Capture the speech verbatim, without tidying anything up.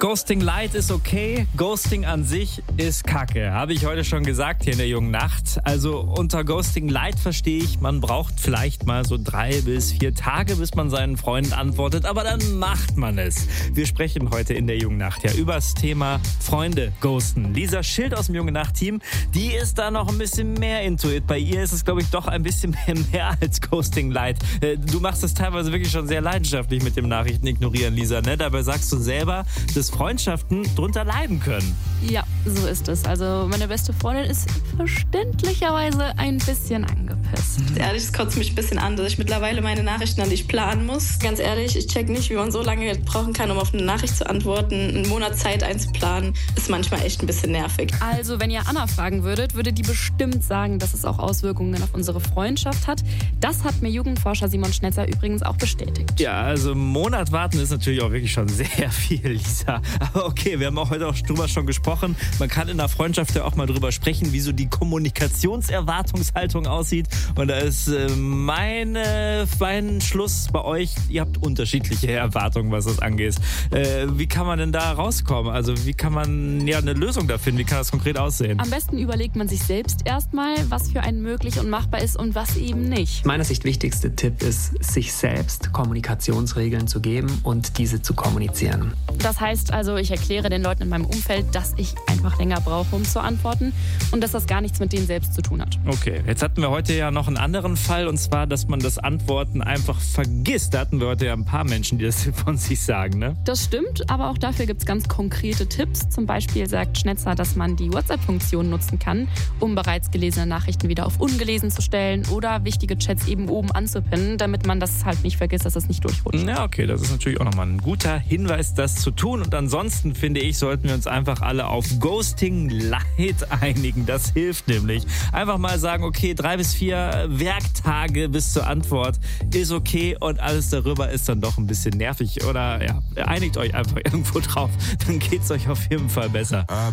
Ghosting Light ist okay, Ghosting an sich ist Kacke. Habe ich heute schon gesagt hier in der jungen Nacht. Also unter Ghosting Light verstehe ich, man braucht vielleicht mal so drei bis vier Tage, bis man seinen Freunden antwortet. Aber dann macht man es. Wir sprechen heute in der jungen Nacht ja über das Thema Freunde ghosten. Lisa Schild aus dem jungen Nacht-Team, die ist da noch ein bisschen mehr into it. Bei ihr ist es, glaube ich, doch ein bisschen mehr, mehr als Ghosting Light. Du machst das teilweise wirklich schon sehr leidenschaftlich mit dem Nachrichten ignorieren, Lisa. Ne? Dabei sagst du selber, dass Freundschaften drunter leiden können. Ja, so ist es. Also meine beste Freundin ist verständlicherweise ein bisschen angepisst. Ehrlich, es kotzt mich ein bisschen an, dass ich mittlerweile meine Nachrichten an dich planen muss. Ganz ehrlich, ich check nicht, wie man so lange brauchen kann, um auf eine Nachricht zu antworten. Einen Monat Zeit einzuplanen, ist manchmal echt ein bisschen nervig. Also wenn ihr Anna fragen würdet, würde die bestimmt sagen, dass es auch Auswirkungen auf unsere Freundschaft hat. Das hat mir Jugendforscher Simon Schnetzer übrigens auch bestätigt. Ja, also einen Monat warten ist natürlich auch wirklich schon sehr viel, Lisa. Aber okay, wir haben auch heute auch drüber schon gesprochen. Man kann in der Freundschaft ja auch mal drüber sprechen, wie so die Kommunikationserwartungshaltung aussieht. Und da ist äh, meine, mein Schluss bei euch, ihr habt unterschiedliche Erwartungen, was das angeht. Äh, wie kann man denn da rauskommen? Also wie kann man ja eine Lösung da finden? Wie kann das konkret aussehen? Am besten überlegt man sich selbst erstmal, was für einen möglich und machbar ist und was eben nicht. Aus meiner Sicht wichtigste Tipp ist, sich selbst Kommunikationsregeln zu geben und diese zu kommunizieren. Das heißt also, ich erkläre den Leuten in meinem Umfeld, dass ich einfach länger brauche, um zu antworten und dass das gar nichts mit denen selbst zu tun hat. Okay, jetzt hatten wir heute ja noch einen anderen Fall, und zwar, dass man das Antworten einfach vergisst. Da hatten wir heute ja ein paar Menschen, die das von sich sagen, ne? Das stimmt, aber auch dafür gibt es ganz konkrete Tipps. Zum Beispiel sagt Schnetzer, dass man die WhatsApp-Funktion nutzen kann, um bereits gelesene Nachrichten wieder auf ungelesen zu stellen oder wichtige Chats eben oben anzupinnen, damit man das halt nicht vergisst, dass das nicht durchrutscht. Ja, okay, das ist natürlich auch nochmal ein guter Hinweis, das zu tun. Und ansonsten, finde ich, sollten wir uns einfach alle auf Ghosting Light einigen. Das hilft nämlich. Einfach mal sagen, okay, drei bis vier Werktage bis zur Antwort ist okay und alles darüber ist dann doch ein bisschen nervig. Oder ja, einigt euch einfach irgendwo drauf, dann geht's euch auf jeden Fall besser.